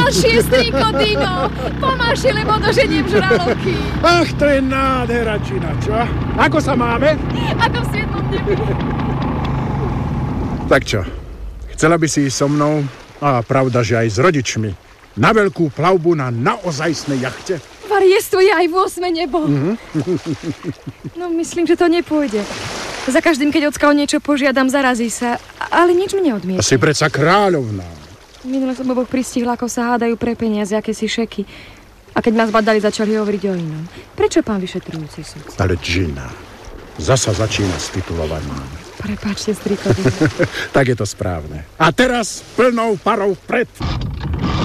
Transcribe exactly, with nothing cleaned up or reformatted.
ďalšie, strýko Dino. Pomáši, lebo doženiem žraloky. Ach, to je nádheračina, čo? Ako sa máme? Ako v siedmom nebi. Tak čo, chcela by si ísť so mnou? A pravda, že aj s rodičmi. Na veľkú plavbu na naozajstnej jachte? Variestvo je aj v osme nebo. Mm-hmm. No, myslím, že to nepôjde. Za každým, keď ocka o niečo požiadam, zarazí sa. Ale nič mi neodmietne. Si predsa kráľovná. Minule som oboch pristihla, ako sa hádajú pre peniaze, aké si šeky. A keď ma zbadali, začali hovoriť o inom. Prečo, pán vyšetrujúci súd? Ale Gina, zasa začína s titulovaním. Prepáčte, strýko Dino. Tak je to správne. A teraz plnou parou vpred.